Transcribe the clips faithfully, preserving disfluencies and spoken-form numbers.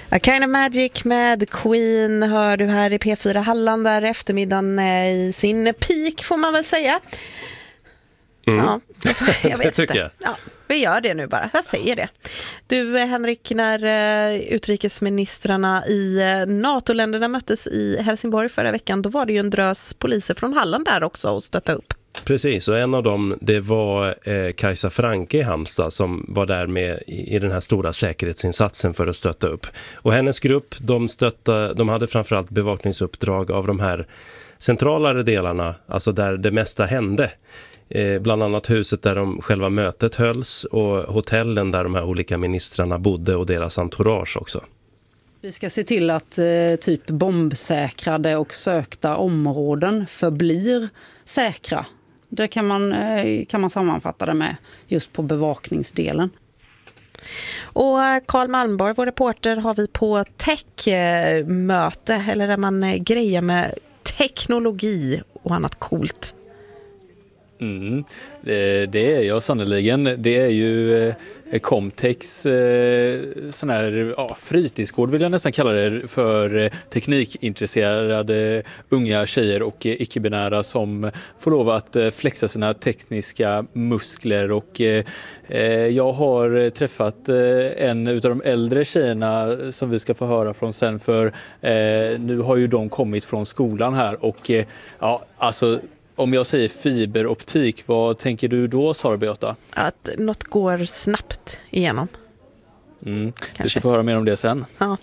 A Kind of Magic med Queen hör du här i P fyra Halland där eftermiddagen i sin peak får man väl säga. Mm. Ja, jag vet det tycker inte. jag. Ja, vi gör det nu bara. Jag säger det. Du Henrik, när uh, utrikesministrarna i uh, NATO-länderna möttes i Helsingborg förra veckan, då var det ju en drös poliser från Halland där också och stötta upp. Precis, och en av dem det var eh, Kajsa Franke i Halmstad som var där med i, i den här stora säkerhetsinsatsen för att stötta upp. Och hennes grupp, de, stötta, de hade framförallt bevakningsuppdrag av de här centralare delarna, alltså där det mesta hände. Eh, bland annat huset där de själva mötet hölls och hotellen där de här olika ministrarna bodde och deras entourage också. Vi ska se till att eh, typ bombsäkrade och sökta områden förblir säkra. Det kan man, eh, kan man sammanfatta det med just på bevakningsdelen. Och Carl Malmborg, vår reporter, har vi på tech-möte eller där man grejer med teknologi och annat coolt. Mm, det, det är jag sannoliken. Det är ju eh, Comtex eh, sån här ja, fritidsgård vill jag nästan kalla det för eh, teknikintresserade unga tjejer och eh, icke-binära som får lov att eh, flexa sina tekniska muskler och eh, jag har träffat eh, en utav de äldre tjejerna som vi ska få höra från sen för eh, nu har ju de kommit från skolan här och eh, ja, alltså om jag säger fiberoptik, vad tänker du då, Sara Beata? Att något går snabbt igenom. Mm. Vi ska få höra mer om det sen. Ja.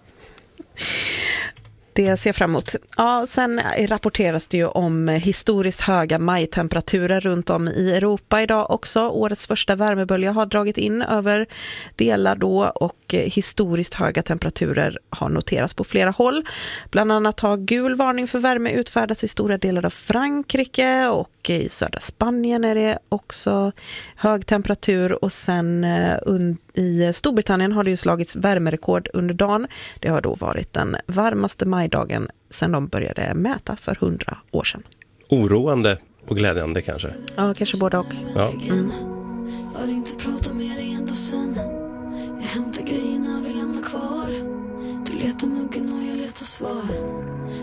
Det ser jag fram emot. Ja, sen rapporteras det ju om historiskt höga majtemperaturer runt om i Europa idag också. Årets första värmebölja har dragit in över delar då och historiskt höga temperaturer har noterats på flera håll. Bland annat har gul varning för värme utfärdats i stora delar av Frankrike och i södra Spanien är det också hög temperatur och sen i Storbritannien har det ju slagits värmerekord under dagen. Det har då varit den varmaste majdagen sedan de började mäta för hundra år sedan. Oroande och glädjande kanske. Ja, kanske både och. Ja. Mm. Jag har inte pratat med dig ända sen. Jag hämtar grejerna vi lämnar kvar. Du letar muggen och jag letar svar.